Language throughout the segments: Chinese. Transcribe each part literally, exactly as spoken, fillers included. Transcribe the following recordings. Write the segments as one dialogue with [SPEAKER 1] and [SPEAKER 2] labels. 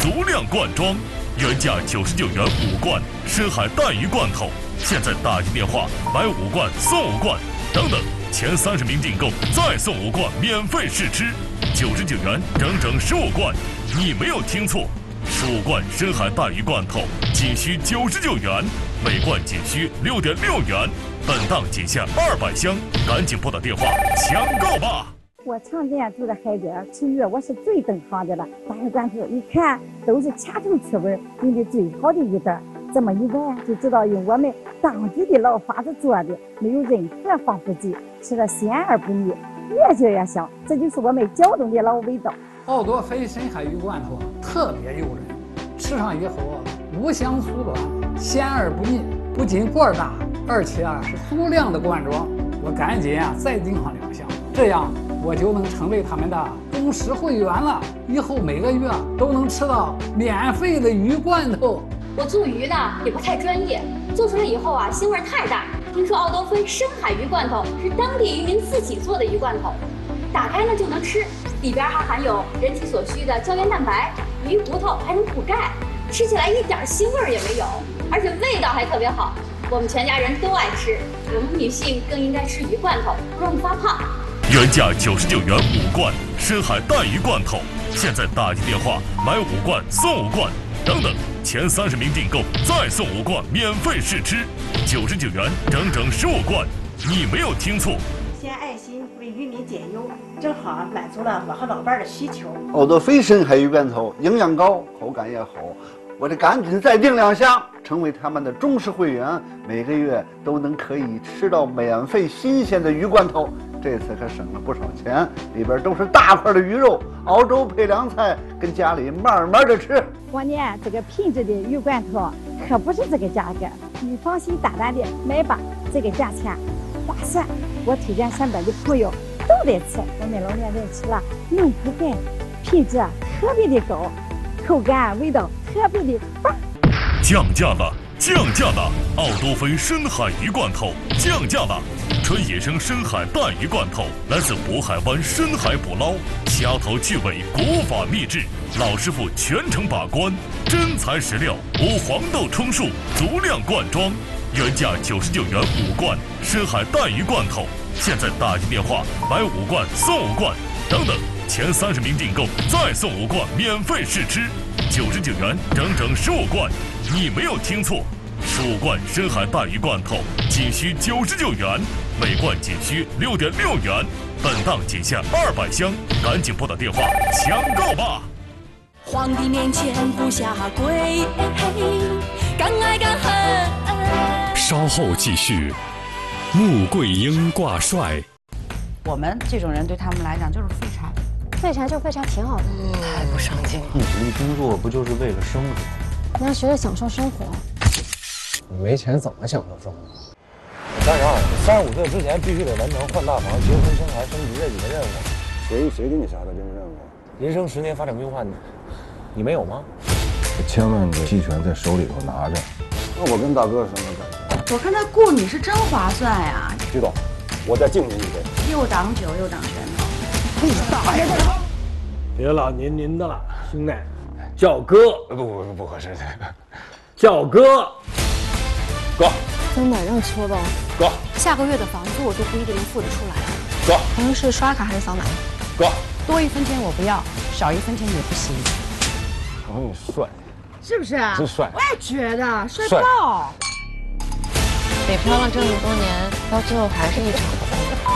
[SPEAKER 1] 足量罐装，原价九十九元五罐深海带鱼罐头，现在打进电话买五罐送五罐，等等，前三十名订购再送五罐免费试吃，九十九元整整十五罐，你没有听错，十五罐深海带鱼罐头仅需九十九元，每罐仅需六点六元，本档仅限二百箱，赶紧拨打电话抢购吧！
[SPEAKER 2] 我常年住在海边，吃鱼我是最懂行的了。大鱼罐头一看都是掐头去味，用的最好的鱼蛋，这么一闻就知道用我们当地的老法子做的，没有任何防腐剂，吃了鲜而不腻，越嚼越香，这就是我们胶东的老味道。
[SPEAKER 3] 奥多菲深海鱼罐头特别诱人，吃上以后无香酥软，鲜而不腻，不仅罐大，而且啊是足量的罐装。我赶紧啊再订上两箱，这样我就能成为他们的忠实会员了。以后每个月都能吃到免费的鱼罐头。
[SPEAKER 4] 我做鱼呢也不太专业，做出来以后啊腥味太大。听说奥多菲深海鱼罐头是当地渔民自己做的鱼罐头，打开呢就能吃，里边还含有人体所需的胶原蛋白，鱼骨头还能补钙，吃起来一点腥味也没有，而且味道还特别好。我们全家人都爱吃，我们女性更应该吃鱼罐头，不容易发胖。
[SPEAKER 1] 原价九十九元五罐深海带鱼罐头，现在打进电话买五罐送五罐，等等，前三十名订购再送五罐免费试吃，九十九元整整十五罐，你没有听错。
[SPEAKER 5] 献爱心为渔民减忧，正好满足了我和老伴儿的需求。
[SPEAKER 6] 奥多菲深海鱼罐头营养高，口感也好，我得赶紧再订两箱，成为他们的忠实会员，每个月都能可以吃到免费新鲜的鱼罐头。这次可省了不少钱，里边都是大块的鱼肉，熬粥配凉菜，跟家里慢慢的吃。
[SPEAKER 2] 过年这个品质的鱼罐头可不是这个价格，你放心大胆的买吧，这个价钱划算。我推荐身边的朋友都得吃，我们老年人吃了能补钙，品质特别的高，口感味道特别的棒。
[SPEAKER 1] 降价了，降价了！奥多菲深海鱼罐头降价了！纯野生深海带鱼罐头来自渤海湾深海捕捞，掐头去尾，国法秘制，老师傅全程把关，真材实料，无黄豆充数，足量罐装，原价九十九元五罐深海带鱼罐头，现在打进电话买五罐送五罐，等等，前三十名订购再送五罐免费试吃，九十九元整整十五罐，你没有听错，十五罐深海带鱼罐头仅需九十九元，每罐仅需六点六元，本档仅限二百箱，赶紧拨打电话抢购吧！
[SPEAKER 7] 皇帝面前不下跪，敢爱敢恨。
[SPEAKER 8] 稍后继续。穆桂英挂帅。
[SPEAKER 9] 我们这种人对他们来讲就是废柴，
[SPEAKER 10] 废柴就废柴挺好的。
[SPEAKER 11] 嗯、太不上进了。
[SPEAKER 12] 一直一工作不就是为了生活？
[SPEAKER 10] 你要学着享受生活。
[SPEAKER 12] 你没钱怎么享受生活？
[SPEAKER 13] 三十二，三十五岁之前必须得完成换大房、结婚、生孩、升职这几个任务。
[SPEAKER 14] 谁谁给你下的这个任务？
[SPEAKER 13] 人生十年发展规划，你你没有吗？
[SPEAKER 14] 千万个期权在手里头拿着。那我跟大哥什么感
[SPEAKER 9] 觉？我看他雇你是真划算呀。
[SPEAKER 14] 徐总，我再敬您一杯。
[SPEAKER 9] 又挡酒又挡拳头。
[SPEAKER 13] 你大爷的！别老您您的了，兄弟，叫哥。
[SPEAKER 14] 不不不不合适，
[SPEAKER 13] 叫哥。哥。
[SPEAKER 10] 真的让说吧。
[SPEAKER 14] 哥。
[SPEAKER 10] 下个月的房租我都不一定能付得出来。
[SPEAKER 14] 哥。
[SPEAKER 10] 朋友是刷卡还是扫码？
[SPEAKER 14] 哥。
[SPEAKER 9] 多一分钱我不要，少一分钱也不行。
[SPEAKER 14] 朋友帅。
[SPEAKER 9] 是不是啊？
[SPEAKER 14] 是帅。
[SPEAKER 9] 我也觉得帅爆。
[SPEAKER 11] 北漂了这么多年，到最后还是一场空。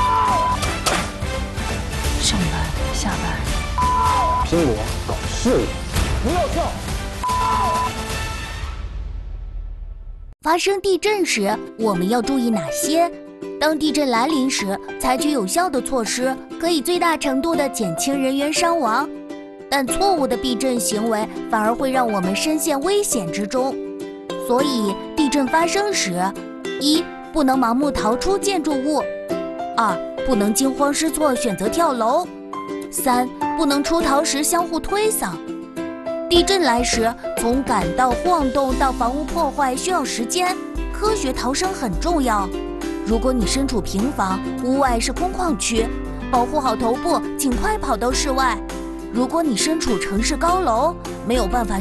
[SPEAKER 10] 上班下班，
[SPEAKER 14] 拼搏搞事业，
[SPEAKER 13] 不要笑。
[SPEAKER 15] 发生地震时，我们要注意哪些？当地震来临时，采取有效的措施，可以最大程度地减轻人员伤亡。但错误的避震行为反而会让我们深陷危险之中。所以，地震发生时，一不能盲目逃出建筑物；二不能惊慌失措选择跳楼；三不能出逃时相互推搡。地震来时，从感到晃动到房屋破坏需要时间，科学逃生很重要。如果你身处平房，屋外是空旷区，保护好头部，尽快跑到室外。如果你身处城市高楼，没有办法